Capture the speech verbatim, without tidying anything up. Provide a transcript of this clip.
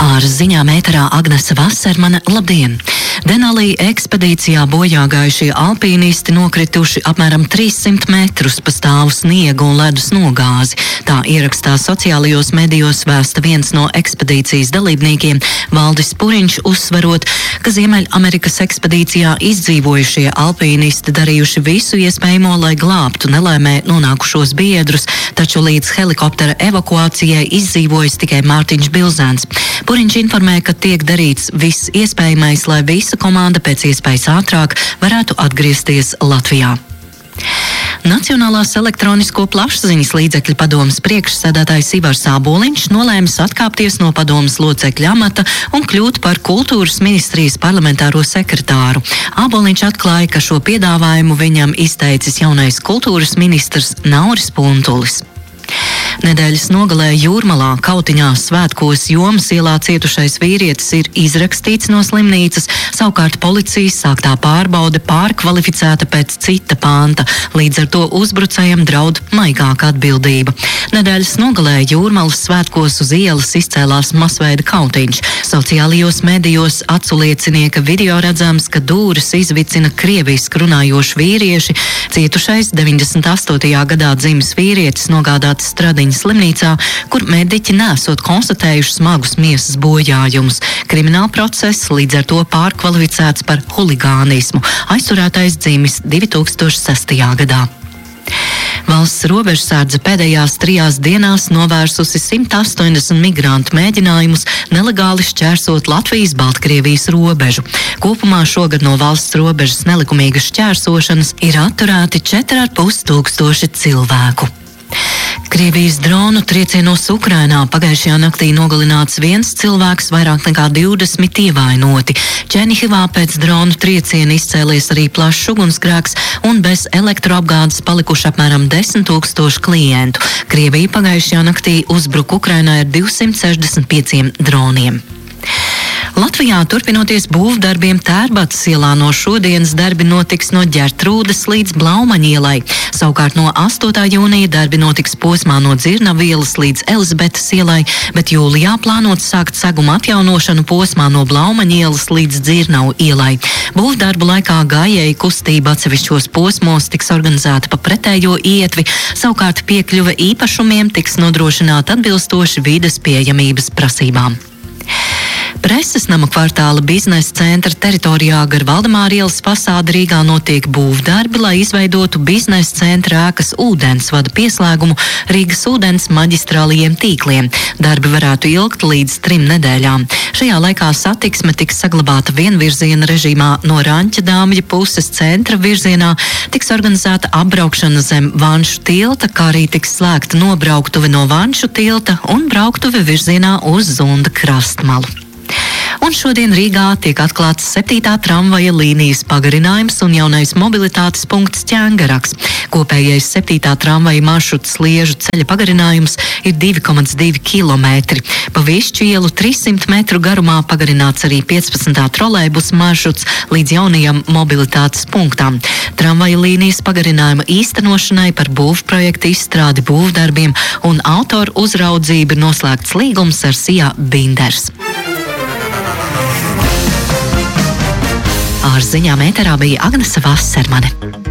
Ar ziņām ēterā Agnese Vasermane, labdien! Denalī ekspedīcijā bojā gājušie alpīnisti nokrituši apmēram trīssimt metrus pa stāvu sniegu un ledus nogāzi. Tā ierakstā sociālajos medijos vēsta viens no ekspedīcijas dalībniekiem, Valdis Puriņš, uzsverot, ka Ziemeļamerikas ekspedīcijā izdzīvojušie alpīnisti darījuši visu iespējamo, lai glābtu nelaimē nonākušos biedrus, taču līdz helikoptera evakuācijai izdzīvojis tikai Mārtiņš Bilzēns. Puriņš informē, ka tiek darīts viss iespējamais, lai visa komanda pēc iespējas ātrāk varētu atgriezties Latvijā. Nacionālās elektronisko plašsaziņas līdzekļu padomes priekšsēdētājs Ivars Āboliņš nolēmis atkāpties no padomes locekļa amata un kļūt par kultūras ministrijas parlamentāro sekretāru. Āboliņš atklāja, ka šo piedāvājumu viņam izteicis jaunais kultūras ministrs Nauris Puntulis. Nedēļas nogalē Jūrmalā Kautiņā svētkos Jomas ielā cietušais vīrietis ir izrakstīts no slimnīcas, savukārt policijas sāktā pārbaude pārkvalificēta pēc cita panta, līdz ar to uzbrucējiem draud maigāka atbildība. Nedēļas nogalē Jūrmalas svētkos uz ielas izcēlās masveida kautiņš. Sociālajos medijos aculiecinieka video redzams, ka dūris izvicina krieviski runājoši vīrieši. Cietušais deviņdesmit astotajā gadā dzimis vīrietis nogādāts Stradiņas slimnīcā, kur mediķi nesot konstatējuši smagus miesas bojājumus. Krimināla process līdz ar to pārkvalificēts par huligānismu. Aizturētais dzimis divi tūkstoši sestajā gadā. Valsts robežsardze pēdējās trijās dienās novērsusi simt astoņdesmit migrantu mēģinājumus nelegāli šķērsot Latvijas-Baltkrievijas robežu. Kopumā šogad no valsts robežas nelikumīgas šķērsošanas ir atturēti četri ar pus tūkstoši cilvēku. Krievijas dronu triecienos Ukrainā pagājušajā naktī nogalināts viens cilvēks, vairāk nekā divdesmit ievainoti. Černihivā pēc dronu trieciena izcēlies arī plašs ugunsgrēks un bez elektroapgādes palikuši apmēram desmit tūkstoši klientu. Krievija pagājušajā naktī uzbruka Ukrainā ar divsimt sešdesmit pieciem droniem. Latvijā turpinoties būvdarbiem Tērbatas ielā no šodienas darbi notiks no Ģertrūdes līdz Blaumaņa ielai. Savukārt no astotā jūnija darbi notiks posmā no Dzirnavu ielas līdz Elizabetes ielai, bet jūlijā plānots sākt seguma atjaunošanu posmā no Blaumaņa ielas līdz Dzirnavu ielai. Būvdarbu laikā gājēju kustība atsevišķos posmos tiks organizēta pa pretējo ietvi, savukārt piekļuve īpašumiem tiks nodrošināta atbilstoši vides pieejamības prasībām. Preses nama kvartāla biznesa centra teritorijā gar Valdemāra ielas fasādi Rīgā notiek būvdarbi, lai izveidotu biznesa centra ēkas ūdensvada pieslēgumu Rīgas ūdens maģistrālajiem tīkliem. Darbi varētu ilgt līdz trim nedēļām. Šajā laikā satiksme tiks saglabāta vienvirziena režīmā no Raņķa-Dāmļa puses centra virzienā, tiks organizēta apbraukšana zem Vanšu tilta, kā arī tiks slēgta nobrauktuve no Vanšu tilta un brauktuve virzienā uz Zunda krastmalu. Un šodien Rīgā tiek atklāts septītā tramvaja līnijas pagarinājums un jaunais mobilitātes punkts Ķēngaraks. Kopējais septītā tramvaja maršruta Sliežu ceļa pagarinājums ir divi komats divi kilometri. Pa Višķu ielu trīssimt metru garumā pagarināts arī piecpadsmitā trolejbus maršruts līdz jaunajam mobilitātes punktam. Tramvaja līnijas pagarinājuma īstenošanai par būvprojektu izstrādi būvdarbiem un autoru uzraudzību noslēgts līgums ar Sijā Binders. Ar ziņām ēterā bija Agnese Vasermane.